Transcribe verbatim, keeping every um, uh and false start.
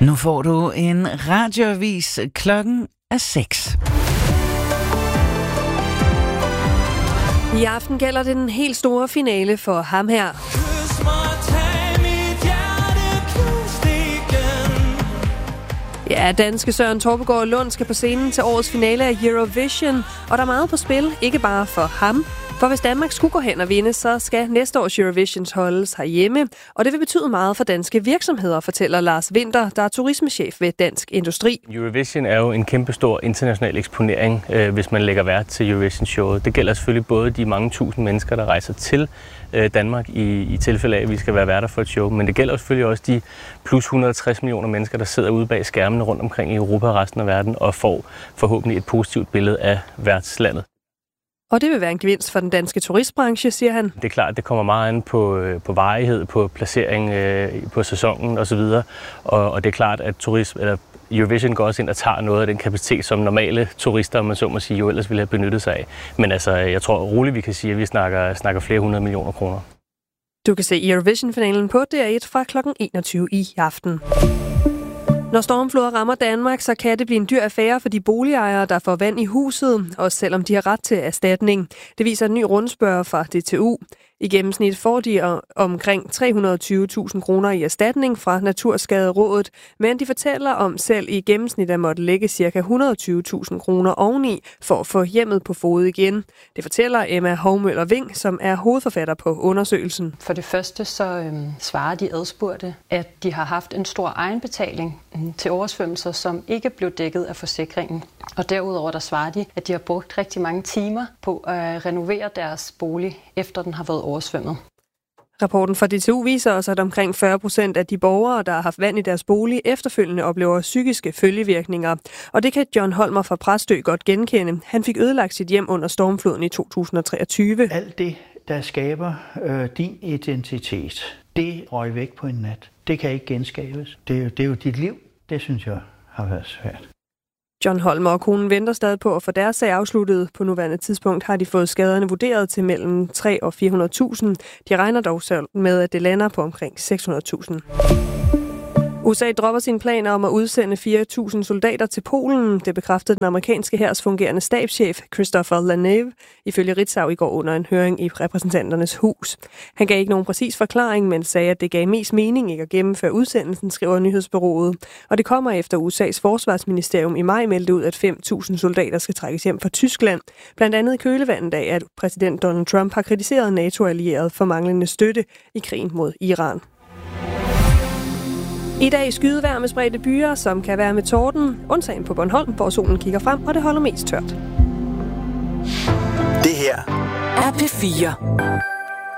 Nu får du en radioavis. Klokken er seks. I aften gælder det den helt store finale for ham her. Ja, danske Søren Torpegaard Lund skal på scenen til årets finale af Eurovision, og der er meget på spil, ikke bare for ham. For hvis Danmark skulle gå hen og vinde, så skal næste års Eurovisions holdes herhjemme, og det vil betyde meget for danske virksomheder, fortæller Lars Winter, der er turismechef ved Dansk Industri. Eurovision er jo en kæmpestor international eksponering, øh, hvis man lægger vært til Eurovision-showet. Det gælder selvfølgelig både de mange tusind mennesker, der rejser til øh, Danmark i, i tilfælde af, at vi skal være værter for et show, men det gælder selvfølgelig også de plus et hundrede og tres millioner mennesker, der sidder ude bag skærmene rundt omkring i Europa og resten af verden og får forhåbentlig et positivt billede af værtslandet. Og det vil være en gevinst for den danske turistbranche, siger han. Det er klart, at det kommer meget an på, på varighed, på placering, øh, på sæsonen osv. Og, og det er klart, at turism, eller Eurovision går også ind og tager noget af den kapacitet, som normale turister, om man så må sige, jo ellers ville have benyttet sig af. Men altså, jeg tror roligt, vi kan sige, at vi snakker, snakker flere hundrede millioner kroner. Du kan se Eurovision-finalen på D R et fra klokken enogtyve i aften. Når stormfloder rammer Danmark, så kan det blive en dyr affære for de boligejere, der får vand i huset, også selvom de har ret til erstatning. Det viser en ny rundspørge fra D T U. I gennemsnit får de omkring tre hundrede og tyve tusind kroner i erstatning fra Naturskaderådet, men de fortæller om selv i gennemsnit at måtte lægge ca. et hundrede og tyve tusind kroner oveni for at få hjemmet på fod igen. Det fortæller Emma Hovmøller Ving, som er hovedforfatter på undersøgelsen. For det første så øhm, svarer de adspurgte, at de har haft en stor egenbetaling øhm, til oversvømmelser, som ikke blev dækket af forsikringen. Og derudover der svarer de, at de har brugt rigtig mange timer på at renovere deres bolig, efter den har været oversvømmet. Rapporten fra D T U viser også, at omkring fyrre procent af de borgere, der har haft vand i deres bolig, efterfølgende oplever psykiske følgevirkninger. Og det kan John Holmer fra Præstø godt genkende. Han fik ødelagt sit hjem under stormfloden i to tusind og treogtyve. Alt det, der skaber øh, din identitet, det røg væk på en nat. Det kan ikke genskabes. Det er, jo, det er jo dit liv. Det synes jeg har været svært. John Holmer og konen venter stadig på at få deres sag afsluttet. På nuværende tidspunkt har de fået skaderne vurderet til mellem tre og fire hundrede tusind. De regner dog selv med, at det lander på omkring seks hundrede tusind. U S A dropper sine planer om at udsende fire tusind soldater til Polen. Det bekræftede den amerikanske hærs fungerende stabschef Christopher Laneve ifølge Ritzau i går under en høring i repræsentanternes hus. Han gav ikke nogen præcis forklaring, men sagde, at det gav mest mening ikke at gennemføre udsendelsen, skriver nyhedsbureauet. Og det kommer efter U S A's forsvarsministerium i maj meldte ud, at fem tusind soldater skal trækkes hjem fra Tyskland. Blandt andet i kølevandet af, at præsident Donald Trump har kritiseret NATO-allierede for manglende støtte i krigen mod Iran. I dag skydevejr med spredte byer, som kan være med torden, undtagen på Bornholm, hvor solen kigger frem, og det holder mest tørt. Det her er P fire.